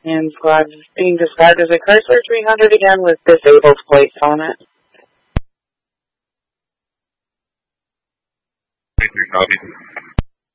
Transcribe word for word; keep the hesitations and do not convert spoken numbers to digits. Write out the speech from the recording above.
And squad is being described as a Chrysler three hundred again with disabled plates on it. Thank you, copy.